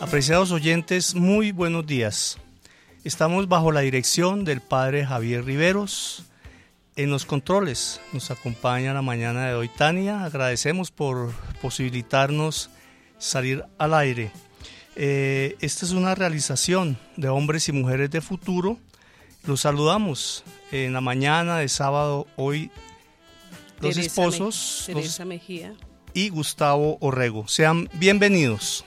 Apreciados oyentes, muy buenos días. Estamos bajo la dirección del Padre Javier Riveros. En los controles nos acompaña la mañana de hoy Tania. Agradecemos por posibilitarnos salir al aire. Esta es una realización de Hombres y Mujeres de Futuro. Los saludamos en la mañana de sábado hoy los esposos Teresa Mejía y Gustavo Orrego. Sean bienvenidos.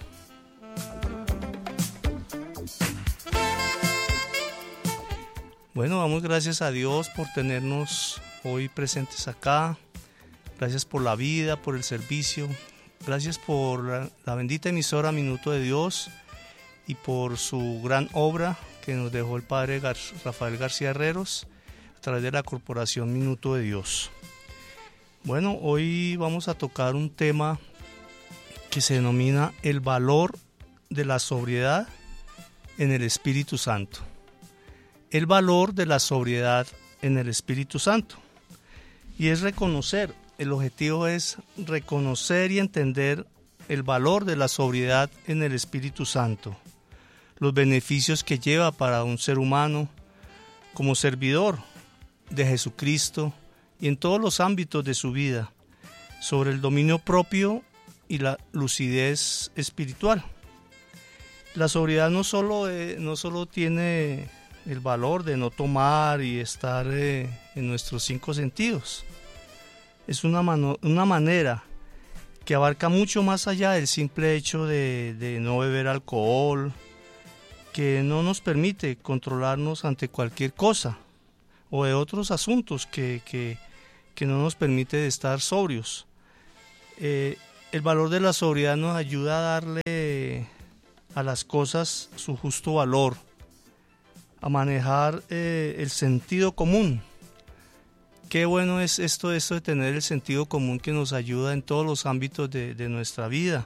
Bueno, damos gracias a Dios por tenernos hoy presentes acá. Gracias por la vida, por el servicio. Gracias por la bendita emisora Minuto de Dios y por su gran obra que nos dejó el Padre Rafael García Herreros a través de la Corporación Minuto de Dios. Bueno, hoy vamos a tocar un tema que se denomina el valor de la sobriedad en el Espíritu Santo. El valor de la sobriedad en el Espíritu Santo. Y es reconocer, el objetivo es reconocer y entender el valor de la sobriedad en el Espíritu Santo. Los beneficios que lleva para un ser humano como servidor de Jesucristo y en todos los ámbitos de su vida, sobre el dominio propio y la lucidez espiritual. La sobriedad no solo tiene el valor de no tomar y estar en nuestros 5 sentidos. Es una manera que abarca mucho más allá del simple hecho de no beber alcohol, que no nos permite controlarnos ante cualquier cosa o de otros asuntos que no nos permite estar sobrios. El valor de la sobriedad nos ayuda a darle a las cosas su justo valor, a manejar el sentido común. Qué bueno es esto de tener el sentido común que nos ayuda en todos los ámbitos de nuestra vida,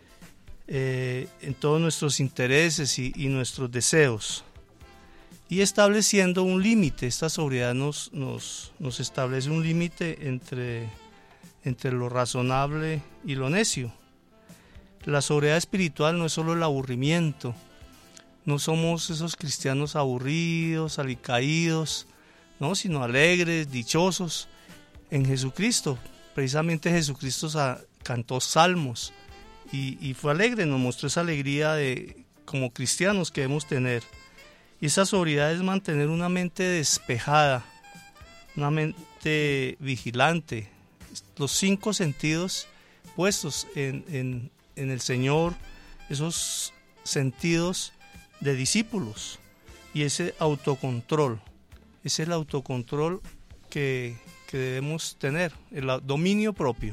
en todos nuestros intereses y nuestros deseos. Y estableciendo un límite, esta sobriedad nos establece un límite entre lo razonable y lo necio. La sobriedad espiritual no es solo el aburrimiento. No somos esos cristianos aburridos, alicaídos, ¿no? Sino alegres, dichosos en Jesucristo. Precisamente Jesucristo cantó salmos y fue alegre, nos mostró esa alegría como cristianos que debemos tener. Y esa sobriedad es mantener una mente despejada, una mente vigilante, los 5 sentidos puestos en el Señor, esos sentidos de discípulos, y ese autocontrol, es el autocontrol que debemos tener, el dominio propio.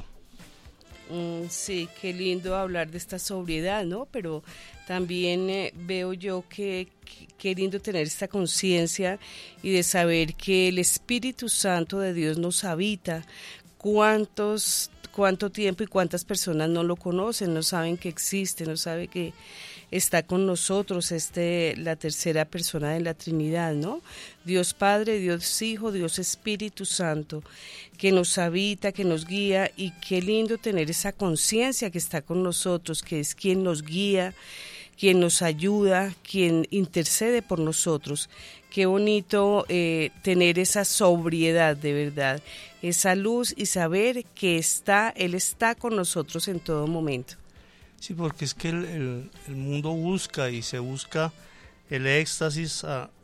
Sí, qué lindo hablar de esta sobriedad, ¿no? Pero también veo yo que qué lindo tener esta conciencia y de saber que el Espíritu Santo de Dios nos habita. ¿Cuánto tiempo y cuántas personas no lo conocen, no saben que existe, no saben que está con nosotros la tercera persona de la Trinidad, ¿no? Dios Padre, Dios Hijo, Dios Espíritu Santo, que nos habita, que nos guía, y qué lindo tener esa conciencia que está con nosotros, que es quien nos guía, quien nos ayuda, quien intercede por nosotros. Qué bonito tener esa sobriedad de verdad, esa luz y saber que Él está con nosotros en todo momento. Sí, porque es que el mundo busca y se busca el éxtasis,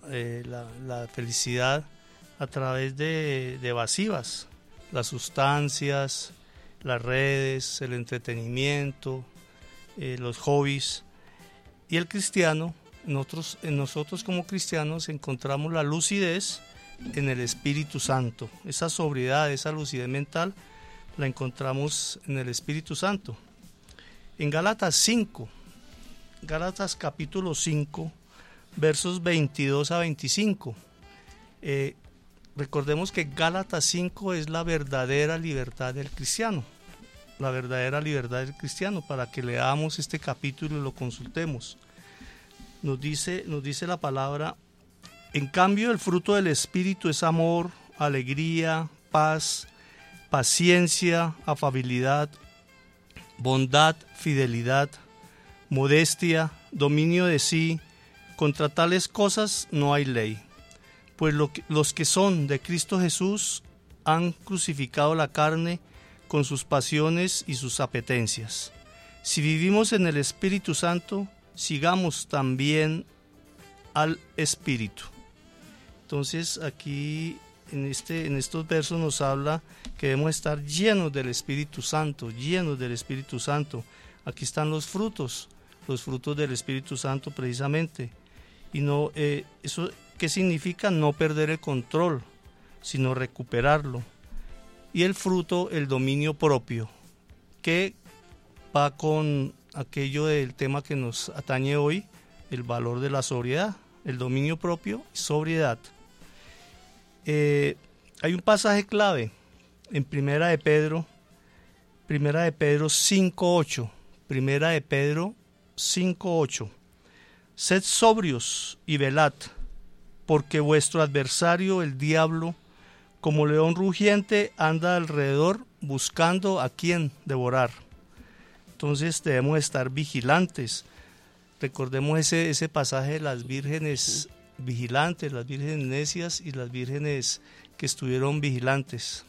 la felicidad a través de evasivas, las sustancias, las redes, el entretenimiento, los hobbies. Y el cristiano, en nosotros como cristianos encontramos la lucidez en el Espíritu Santo. Esa sobriedad, esa lucidez mental la encontramos en el Espíritu Santo. En Gálatas capítulo 5, versos 22 a 25. Recordemos que Gálatas 5 es la verdadera libertad del cristiano. La verdadera libertad del cristiano, para que leamos este capítulo y lo consultemos. Nos dice la palabra: en cambio el fruto del Espíritu es amor, alegría, paz, paciencia, afabilidad, bondad, fidelidad, modestia, dominio de sí. Contra tales cosas no hay ley. Pues los que son de Cristo Jesús han crucificado la carne con sus pasiones y sus apetencias. Si vivimos en el Espíritu Santo, sigamos también al Espíritu. Entonces aquí en estos versos nos habla que debemos estar llenos del Espíritu Santo, llenos del Espíritu Santo. Aquí están los frutos del Espíritu Santo precisamente. Y no, eso ¿qué significa? No perder el control, sino recuperarlo. Y el fruto, el dominio propio, que va con aquello del tema que nos atañe hoy, el valor de la sobriedad, el dominio propio y sobriedad. Hay un pasaje clave en Primera de Pedro 5:8. Primera de Pedro 5:8. Sed sobrios y velad, porque vuestro adversario, el diablo, como león rugiente, anda alrededor buscando a quien devorar. Entonces debemos estar vigilantes. Recordemos ese pasaje de las vírgenes vigilantes, las vírgenes necias y las vírgenes que estuvieron vigilantes.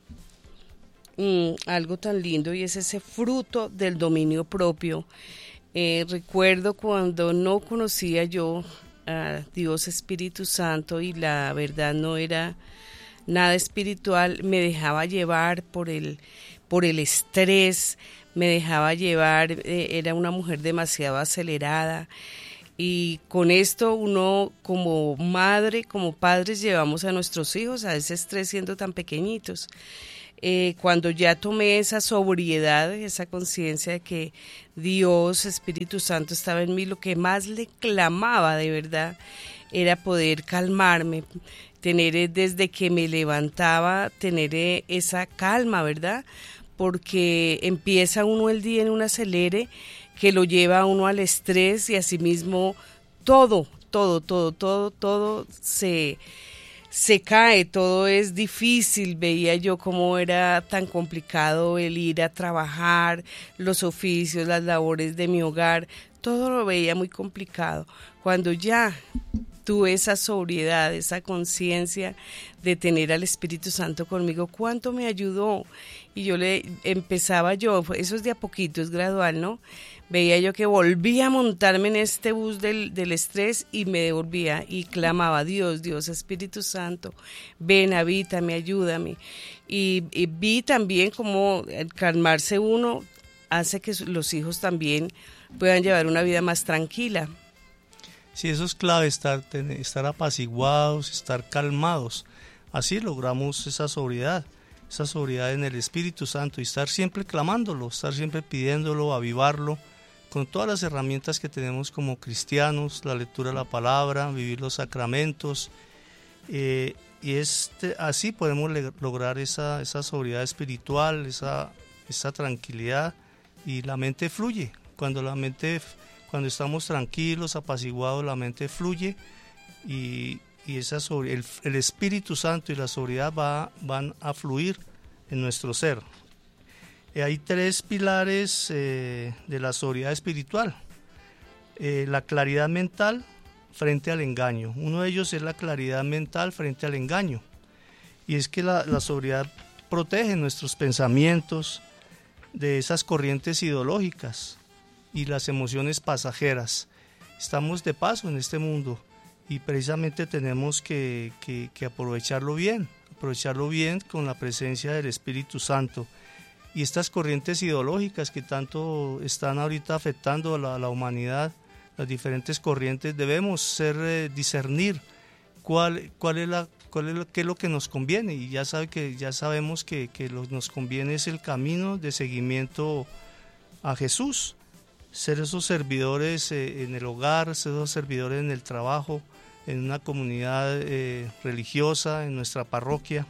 Algo tan lindo, y es ese fruto del dominio propio. Recuerdo cuando no conocía yo a Dios Espíritu Santo y la verdad no era nada espiritual, me dejaba llevar por el estrés, me dejaba llevar, era una mujer demasiado acelerada, y con esto uno como madre, como padres, llevamos a nuestros hijos a ese estrés siendo tan pequeñitos. Cuando ya tomé esa sobriedad, esa conciencia de que Dios, Espíritu Santo estaba en mí, lo que más le clamaba de verdad era poder calmarme, tener desde que me levantaba, tener esa calma, ¿verdad? Porque empieza uno el día en un acelere que lo lleva a uno al estrés, y asimismo todo se cae, todo es difícil. Veía yo cómo era tan complicado el ir a trabajar, los oficios, las labores de mi hogar, todo lo veía muy complicado. Cuando ya tuve esa sobriedad, esa conciencia de tener al Espíritu Santo conmigo, cuánto me ayudó. Y yo empezaba eso es de a poquito, es gradual, ¿no? Veía yo que volvía a montarme en este bus del estrés y me devolvía y clamaba: Dios, Espíritu Santo, ven, habítame, ayúdame. Y vi también cómo el calmarse uno hace que los hijos también puedan llevar una vida más tranquila. Sí, eso es clave, estar apaciguados, estar calmados. Así logramos esa sobriedad en el Espíritu Santo, y estar siempre clamándolo, estar siempre pidiéndolo, avivarlo, con todas las herramientas que tenemos como cristianos, la lectura de la palabra, vivir los sacramentos, y así podemos lograr esa sobriedad espiritual, esa tranquilidad, y la mente fluye. Cuando estamos tranquilos, apaciguados, la mente fluye, y el Espíritu Santo y la sobriedad van a fluir en nuestro ser. Hay tres pilares de la sobriedad espiritual. La claridad mental frente al engaño. Uno de ellos es la claridad mental frente al engaño. Y es que la sobriedad protege nuestros pensamientos de esas corrientes ideológicas y las emociones pasajeras. Estamos de paso en este mundo y precisamente tenemos que aprovecharlo bien con la presencia del Espíritu Santo. Y estas corrientes ideológicas que tanto están ahorita afectando a la humanidad, las diferentes corrientes, debemos discernir qué es lo que nos conviene, y ya sabemos que nos conviene es el camino de seguimiento a Jesús, ser esos servidores en el hogar, ser esos servidores en el trabajo, en una comunidad religiosa, en nuestra parroquia.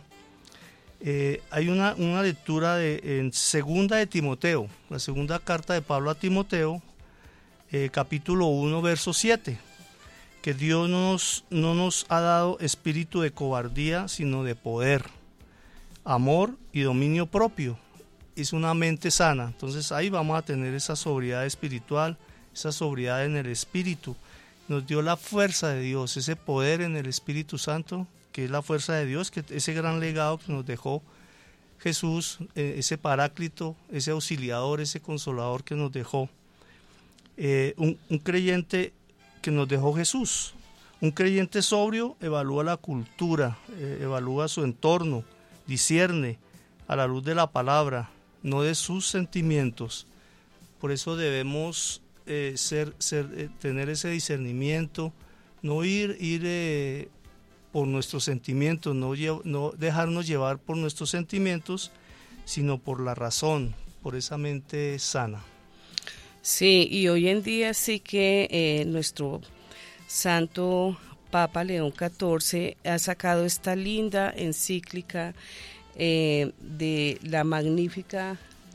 Hay una lectura en segunda de Timoteo, la segunda carta de Pablo a Timoteo, capítulo 1, verso 7, que Dios no nos ha dado espíritu de cobardía, sino de poder, amor y dominio propio. Es una mente sana. Entonces ahí vamos a tener esa sobriedad espiritual, esa sobriedad en el Espíritu. Nos dio la fuerza de Dios, ese poder en el Espíritu Santo, que es la fuerza de Dios, que ese gran legado que nos dejó Jesús, ese paráclito, ese auxiliador, ese consolador que nos dejó. Un creyente que nos dejó Jesús. Un creyente sobrio evalúa la cultura, evalúa su entorno, discierne a la luz de la palabra, no de sus sentimientos. Por eso debemos tener ese discernimiento, no ir por nuestros sentimientos, no dejarnos llevar por nuestros sentimientos, sino por la razón, por esa mente sana. Sí, y hoy en día sí que nuestro Santo Papa León XIV ha sacado esta linda encíclica de la magnífica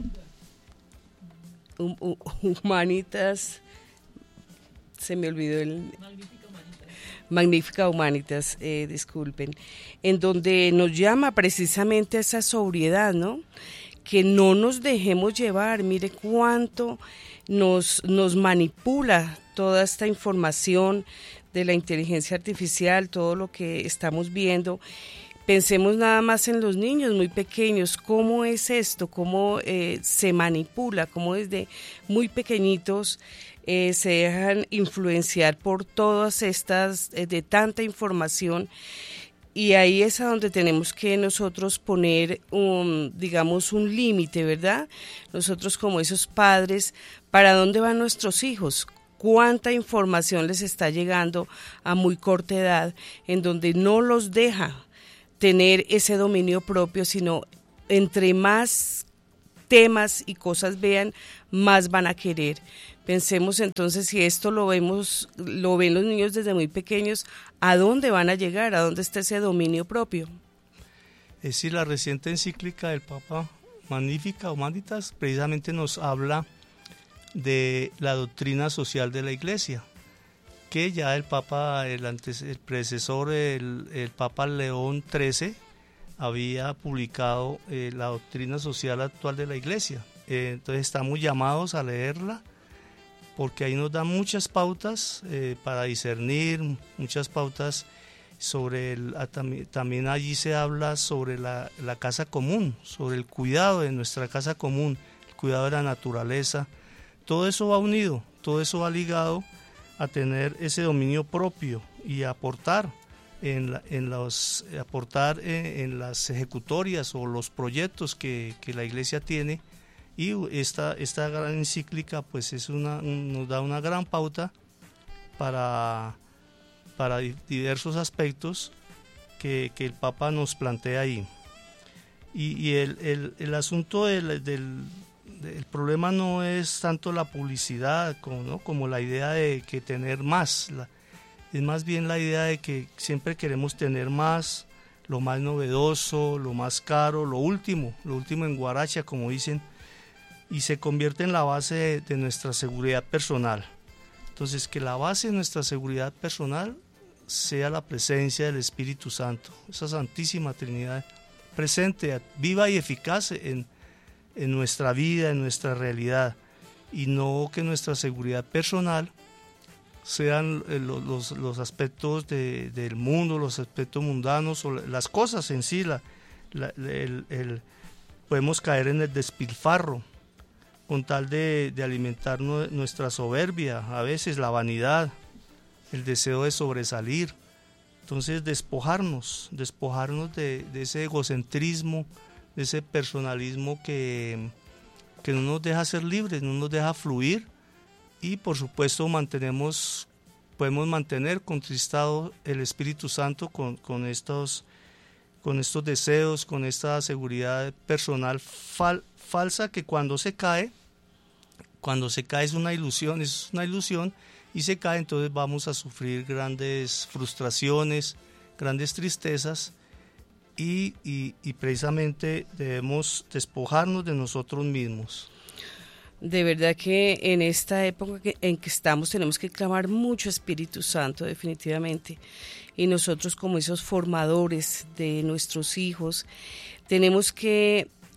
Humanitas, se me olvidó el... Magnífica Humanitas, disculpen, en donde nos llama precisamente a esa sobriedad, ¿no? Que no nos dejemos llevar. Mire cuánto nos manipula toda esta información de la inteligencia artificial, todo lo que estamos viendo. Pensemos nada más en los niños muy pequeños, cómo es esto, cómo se manipula, cómo desde muy pequeñitos se dejan influenciar por todas estas, de tanta información, y ahí es a donde tenemos que nosotros poner digamos un límite, ¿verdad? Nosotros como esos padres, ¿para dónde van nuestros hijos? Cuánta información les está llegando a muy corta edad, en donde no los deja tener ese dominio propio, sino entre más temas y cosas vean, más van a querer. Pensemos entonces, si esto lo ven los niños desde muy pequeños, ¿a dónde van a llegar? ¿A dónde está ese dominio propio? Es decir, la reciente encíclica del Papa Magnificat Humanitas precisamente nos habla de la doctrina social de la Iglesia, que ya el Papa, el predecesor, el Papa León XIII, había publicado la doctrina social actual de la Iglesia. Entonces estamos llamados a leerla, porque ahí nos da muchas pautas para discernir, muchas pautas sobre también allí se habla sobre la casa común, sobre el cuidado de nuestra casa común, el cuidado de la naturaleza. Todo eso va unido, todo eso va ligado a tener ese dominio propio y a aportar en las ejecutorias o los proyectos que la Iglesia tiene. Y esta gran encíclica pues nos da una gran pauta para diversos aspectos que el Papa nos plantea ahí. Y el asunto del problema no es tanto la publicidad como la idea de que tener más, es más bien la idea de que siempre queremos tener más, lo más novedoso, lo más caro, lo último en guaracha, como dicen, y se convierte en la base de nuestra seguridad personal. Entonces, que la base de nuestra seguridad personal sea la presencia del Espíritu Santo, esa Santísima Trinidad presente, viva y eficaz en nuestra vida, en nuestra realidad, y no que nuestra seguridad personal sean los aspectos del mundo, los aspectos mundanos o las cosas en sí. Podemos caer en el despilfarro con tal de alimentar nuestra soberbia, a veces la vanidad, el deseo de sobresalir. Entonces despojarnos de ese egocentrismo, de ese personalismo que no nos deja ser libres, no nos deja fluir, y por supuesto podemos mantener contristado el Espíritu Santo con estos deseos, con esta seguridad personal falsa, que cuando se cae es una ilusión y se cae, entonces vamos a sufrir grandes frustraciones, grandes tristezas, y precisamente debemos despojarnos de nosotros mismos. De verdad que en esta época en que estamos tenemos que clamar mucho Espíritu Santo, definitivamente, y nosotros como esos formadores de nuestros hijos tenemos que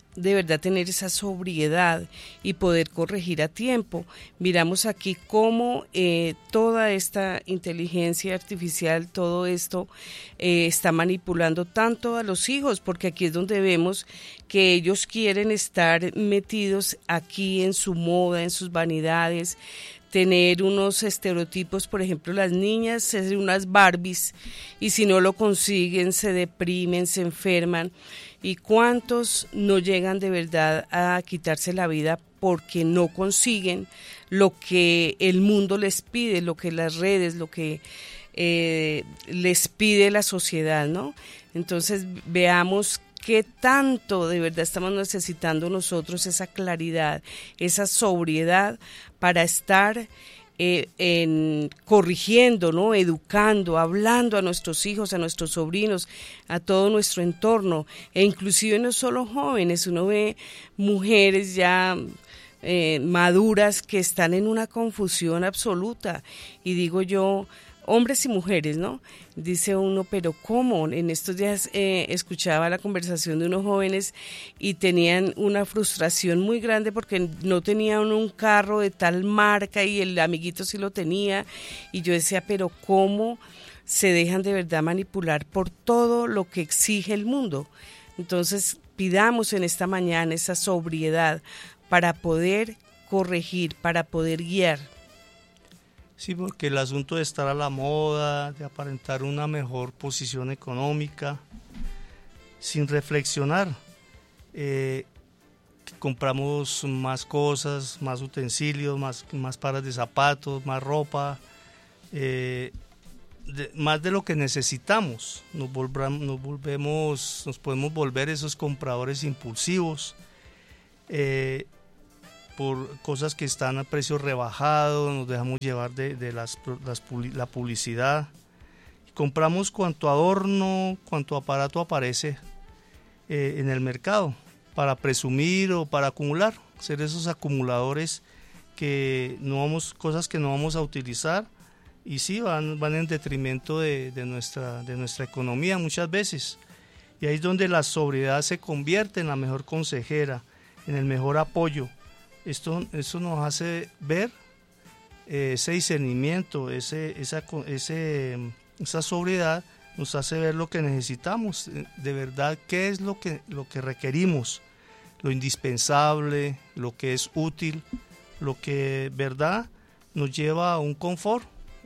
de verdad tener esa sobriedad y poder corregir a tiempo. Miramos aquí cómo toda esta inteligencia artificial, todo esto está manipulando tanto a los hijos, porque aquí es donde vemos que ellos quieren estar metidos aquí en su moda, en sus vanidades, tener unos estereotipos, por ejemplo, las niñas ser unas Barbies, y si no lo consiguen se deprimen, se enferman. ¿Y cuántos no llegan de verdad a quitarse la vida porque no consiguen lo que el mundo les pide, lo que las redes, lo que les pide la sociedad, ¿no? Entonces veamos qué tanto de verdad estamos necesitando nosotros esa claridad, esa sobriedad para estar corrigiendo, ¿no? Educando, hablando a nuestros hijos, a nuestros sobrinos, a todo nuestro entorno, e inclusive no solo jóvenes, uno ve mujeres ya maduras que están en una confusión absoluta, y digo yo, hombres y mujeres, ¿no? Dice uno, pero ¿cómo? En estos días escuchaba la conversación de unos jóvenes y tenían una frustración muy grande porque no tenían un carro de tal marca y el amiguito sí lo tenía, y yo decía, pero ¿cómo se dejan de verdad manipular por todo lo que exige el mundo? Entonces pidamos en esta mañana esa sobriedad para poder corregir, para poder guiar. Sí, porque el asunto de estar a la moda, de aparentar una mejor posición económica, sin reflexionar, compramos más cosas, más utensilios, más pares de zapatos, más ropa, más de lo que necesitamos. Nos podemos volver esos compradores impulsivos, por cosas que están a precio rebajado, nos dejamos llevar de la publicidad. Compramos cuanto adorno, cuanto aparato aparece en el mercado para presumir o para acumular, ser esos acumuladores cosas que no vamos a utilizar, y sí van en detrimento de nuestra economía muchas veces. Y ahí es donde la sobriedad se convierte en la mejor consejera, en el mejor apoyo. Eso nos hace ver ese discernimiento, esa sobriedad nos hace ver lo que necesitamos, de verdad, qué es lo que requerimos, lo indispensable, lo que es útil, lo que verdad nos lleva a un confort,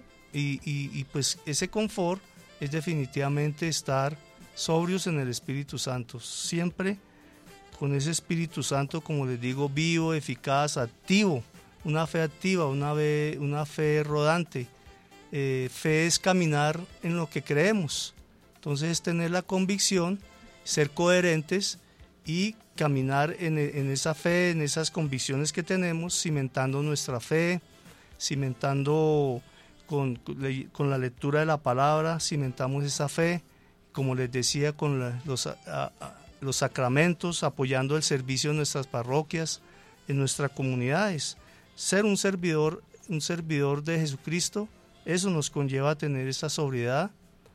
y pues ese confort es definitivamente estar sobrios en el Espíritu Santo, siempre con ese Espíritu Santo, como les digo, vivo, eficaz, activo, una fe activa, una fe rodante. Fe es caminar en lo que creemos, entonces es tener la convicción, ser coherentes y caminar en esa fe, en esas convicciones que tenemos, cimentando nuestra fe, cimentando con la lectura de la palabra, cimentamos esa fe, como les decía, con los sacramentos, apoyando el servicio en nuestras parroquias, en nuestras comunidades. Ser un servidor de Jesucristo, eso nos conlleva a tener esa sobriedad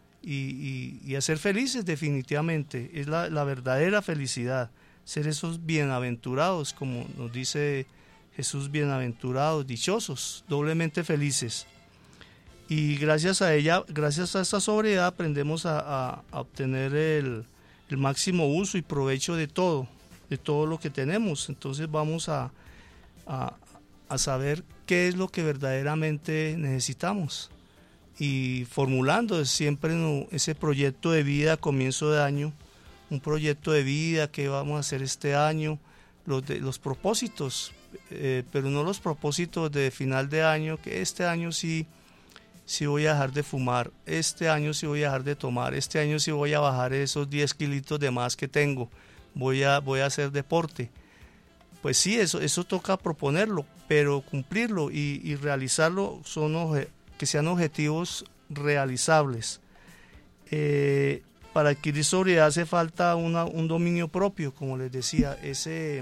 y a ser felices definitivamente. Es la verdadera felicidad, ser esos bienaventurados, como nos dice Jesús, bienaventurados, dichosos, doblemente felices. Y gracias a esa sobriedad aprendemos a obtener el máximo uso y provecho de todo lo que tenemos. Entonces vamos a saber qué es lo que verdaderamente necesitamos, y formulando siempre ese proyecto de vida a comienzo de año, un proyecto de vida que vamos a hacer este año, los propósitos, pero no los propósitos de final de año, que este año sí voy a dejar de fumar, este año sí voy a dejar de tomar, este año sí voy a bajar esos 10 kilitos de más que tengo, voy a hacer deporte. Pues sí, eso toca proponerlo, pero cumplirlo y realizarlo que sean objetivos realizables. Para adquirir sobriedad hace falta un dominio propio, como les decía, ese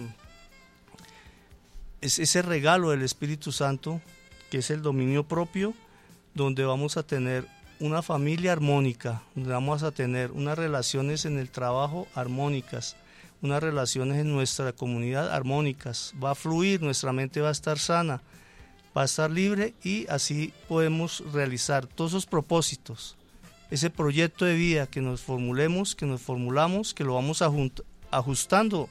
regalo del Espíritu Santo, que es el dominio propio, donde vamos a tener una familia armónica, donde vamos a tener unas relaciones en el trabajo armónicas, unas relaciones en nuestra comunidad armónicas, va a fluir, nuestra mente va a estar sana, va a estar libre y así podemos realizar todos esos propósitos, ese proyecto de vida que nos formulamos, que lo vamos ajustando